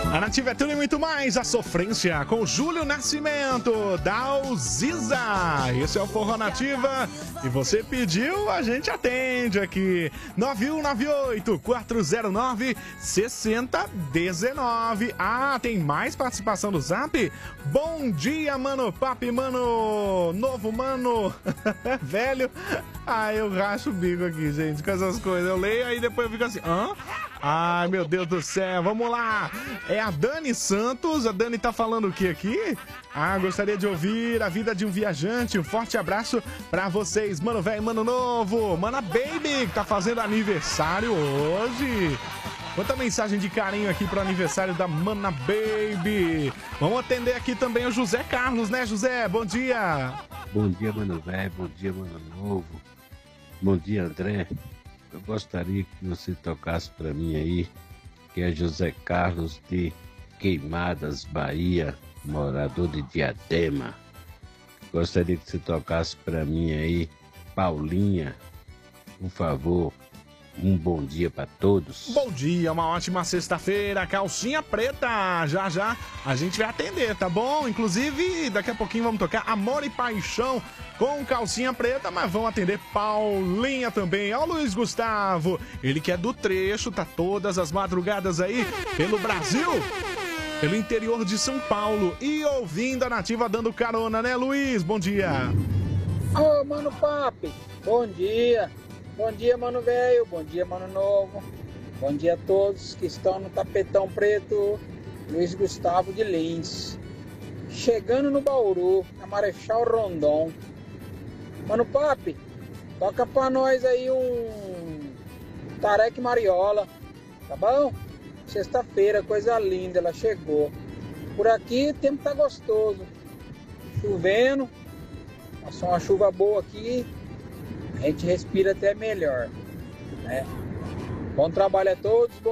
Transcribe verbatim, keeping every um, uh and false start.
A Nativa é tudo e muito mais, a sofrência com Júlio Nascimento, da Alziza. Esse é o Forró Nativa e você pediu, a gente atende aqui. nove um nove oito, quatro zero nove, seis zero um nove. Ah, tem mais participação do Zap? Bom dia, mano, papi, mano, novo, mano, velho. Ah, eu racho o bico aqui, gente, com essas coisas. Eu leio aí depois eu fico assim, hã? Ai, meu Deus do céu, vamos lá. É a Dani Santos, a Dani tá falando o que aqui? Ah, gostaria de ouvir a vida de um viajante. Um forte abraço pra vocês, mano velho, mano novo, mana baby, que tá fazendo aniversário hoje. Quanta mensagem de carinho aqui pro aniversário da Mana Baby. Vamos atender aqui também o José Carlos, né, José? Bom dia. Bom dia, mano velho, bom dia, mano novo. Bom dia, André. Eu gostaria que você tocasse para mim aí, que é José Carlos de Queimadas, Bahia, morador de Diadema. Gostaria que você tocasse para mim aí, Paulinha, por favor. Um bom dia para todos. Bom dia, uma ótima sexta-feira, calcinha preta. Já já a gente vai atender, tá bom? Inclusive, daqui a pouquinho vamos tocar Amor e Paixão com calcinha preta, mas vamos atender Paulinha também. Ó, o Luiz Gustavo, ele que é do trecho, tá todas as madrugadas aí pelo Brasil, pelo interior de São Paulo e ouvindo a Nativa dando carona, né, Luiz? Bom dia. Ô, mano papi, bom dia. Bom dia, mano velho, bom dia, mano novo. Bom dia a todos que estão no tapetão preto. Luiz Gustavo de Lins. Chegando no Bauru, na Marechal Rondon. Mano papi, toca pra nós aí um Tarek Mariola, tá bom? Sexta-feira, coisa linda, ela chegou. Por aqui o tempo tá gostoso. Chovendo, passou uma chuva boa aqui. A gente respira até melhor, né? Bom trabalho a todos. Bom